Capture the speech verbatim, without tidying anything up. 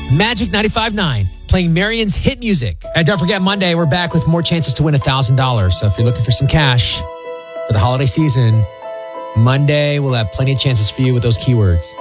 Magic ninety-five point nine, playing Marion's hit music. And don't forget, Monday, we're back with more chances to win one thousand dollars. So if you're looking for some cash for the holiday season, Monday, we'll have plenty of chances for you with those keywords.